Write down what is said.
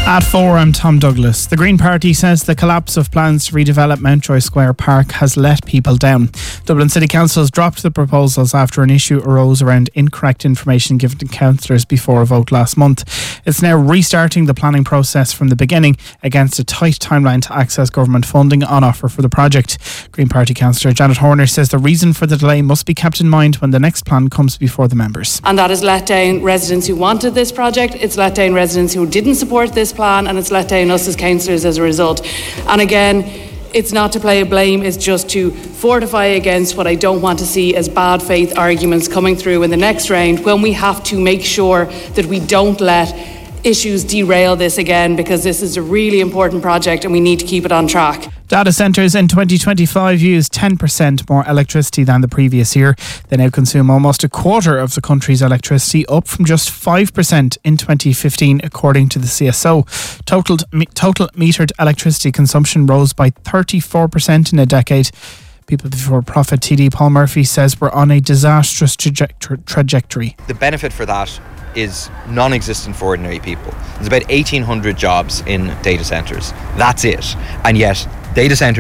At 4, I'm Tom Douglas. The Green Party says the collapse of plans to redevelop Mountjoy Square Park has let people down. Dublin City Council has dropped the proposals after an issue arose around incorrect information given to councillors before a vote last month. It's now restarting the planning process from the beginning against a tight timeline to access government funding on offer for the project. Green Party councillor Janet Horner says the reason for the delay must be kept in mind when the next plan comes before the members. And that has let down residents who wanted this project, it's let down residents who didn't support this plan, and it's let down us as councillors as a result. And again, it's not to play a blame, it's just to fortify against what I don't want to see as bad faith arguments coming through in the next round, when we have to make sure that we don't let issues derail this again, because this is a really important project and we need to keep it on track. Data centres in 2025 used 10% more electricity than the previous year. They now consume almost a quarter of the country's electricity, up from just 5% in 2015, according to the CSO. Total metered electricity consumption rose by 34% in a decade. People Before Profit TD Paul Murphy says we're on a disastrous trajectory. The benefit for that is non-existent for ordinary people. There's about 1,800 jobs in data centres. That's it. And yet, data centres